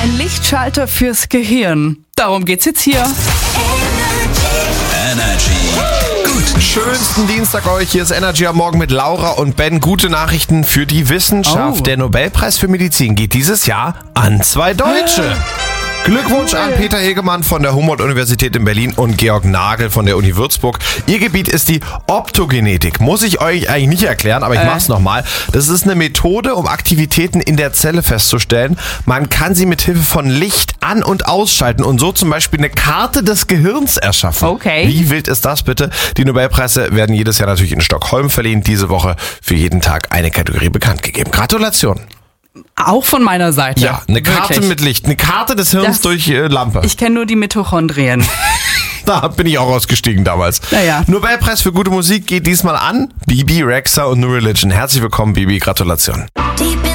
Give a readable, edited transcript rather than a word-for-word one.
Ein Lichtschalter fürs Gehirn. Darum geht's jetzt hier. Energy. Gut. Schönsten Dienstag euch. Hier ist Energy am Morgen mit Laura und Ben. Gute Nachrichten für die Wissenschaft. Oh. Der Nobelpreis für Medizin geht dieses Jahr an 2 Deutsche. Glückwunsch an Peter Hegemann von der Humboldt-Universität in Berlin und Georg Nagel von der Uni Würzburg. Ihr Gebiet ist die Optogenetik. Muss ich euch eigentlich nicht erklären, aber ich mach's nochmal. Das ist eine Methode, um Aktivitäten in der Zelle festzustellen. Man kann sie mit Hilfe von Licht an- und ausschalten und so zum Beispiel eine Karte des Gehirns erschaffen. Okay. Wie wild ist das bitte? Die Nobelpreise werden jedes Jahr natürlich in Stockholm verliehen. Diese Woche für jeden Tag eine Kategorie bekannt gegeben. Gratulation. Auch von meiner Seite. Ja, eine Karte Wirklich. mit Licht. Eine Karte des Hirns Das- durch Lampe. Ich kenne nur die Mitochondrien. Da bin ich auch ausgestiegen damals. Naja. Nobelpreis für gute Musik geht diesmal an Bibi Rexha und New Religion. Herzlich willkommen, Bibi. Gratulation. Deep